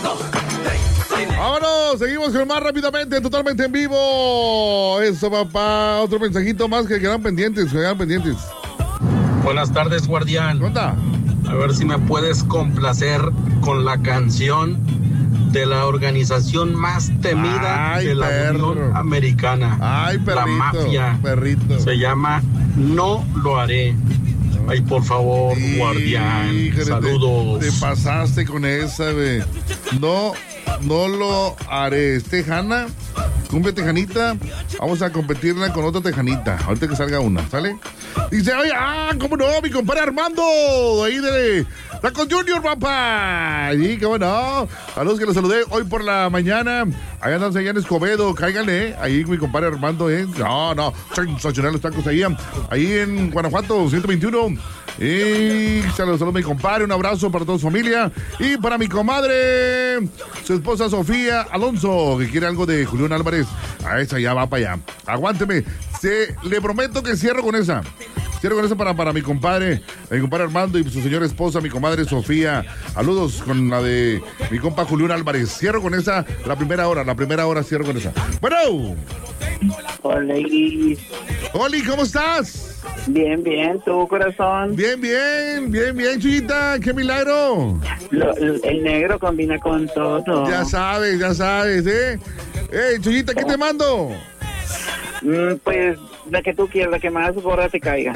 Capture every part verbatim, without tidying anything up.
Vámonos, seguimos con más rápidamente, totalmente en vivo. Eso, papá, otro mensajito más que quedan pendientes, quedan pendientes. Buenas tardes, guardián. ¿Qué onda? A ver si me puedes complacer con la canción de la organización más temida Ay, de la perro. Unión Americana. Ay, perrito, la mafia. Perrito. Se llama No Lo Haré. Ay, por favor, Sí, guardián. híjole, Saludos. Te, te pasaste con esa, güey. No, no lo haré. Tejana, cumbia tejanita. Vamos a competirla con otra tejanita. Ahorita que salga una, ¿sale? Dice, oye, ah, cómo no, mi compadre Armando. Ahí de Tacos Junior, papá. Sí, qué bueno. Saludos que los saludé hoy por la mañana. Ahí andan allá en Escobedo, cáiganle, ¿eh? Ahí mi compadre Armando, ¿eh? No, no, sensacional los tacos ahí. Ahí en Guanajuato, ciento veintiuno. Y saludos, saludos, mi compadre. Un abrazo para toda su familia. Y para mi comadre, su esposa Sofía Alonso, que quiere algo de Julián Álvarez. A esa ya va para allá. Aguánteme. Se, le prometo que cierro con esa. Cierro con esa para, para mi compadre, mi compadre Armando y su señora esposa, mi comadre Sofía. Saludos con la de mi compa Julián Álvarez. Cierro con esa la primera hora, la primera hora cierro con esa. Bueno. Hola, Iris. Oli, ¿cómo estás? Bien, bien, ¿tu corazón? Bien, bien, bien, bien, Chuyita, qué milagro. Lo, el negro combina con todo. Ya sabes, ya sabes, ¿eh? Hey, Chuyita, ¿qué te mando? Mm, pues la que tú quieras, la que más gorra te caiga.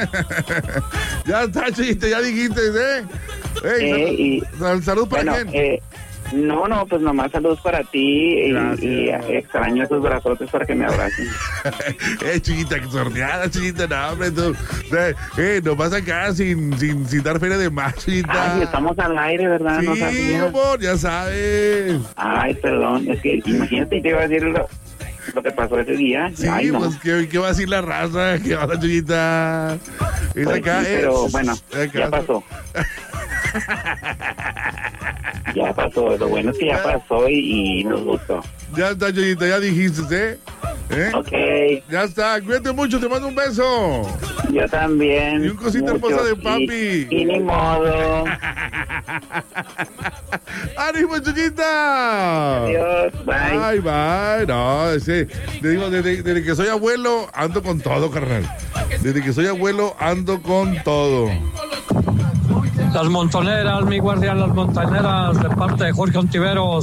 Ya está, Chuyita, ya dijiste, ¿eh? Hey, Eh, y- sal- salud para Bueno, quién. eh, no, no, pues nomás saludos para ti y, Gracias. y extraño esos brazotes para que me abracen. Eh, chiquita, que sorteada, chiquita, no, hombre, tú. Eh, eh, nomás acá sin, sin, sin dar feria de más, chiquita. Ay, estamos al aire, ¿verdad? No Sí, sabía. amor, ya sabes. Ay, perdón, es que imagínate, te iba a decir lo, lo que pasó ese día. Sí, Ay, no. pues, ¿qué, ¿qué va a decir la raza? ¿Qué va la chiquita? Es Pues acá, sí, eh, pero es- bueno, es acá. ya pasó. Ya pasó, lo bueno es que ya pasó y, y nos gustó. Ya está, chiquita, ya dijiste, ¿eh? ¿Eh? Ok, Ya está, cuídate mucho, te mando un beso. yo también. Y un cosita mucho, hermosa de y- papi. Y, ni modo. ¡Ánimo, chiquita! Adiós, bye. Bye, bye. No, ese, te digo, desde, desde que soy abuelo, ando con todo, carnal. Desde que soy abuelo, ando con todo. Las montoneras, mi guardián, las montaneras, de parte de Jorge Ontiveros.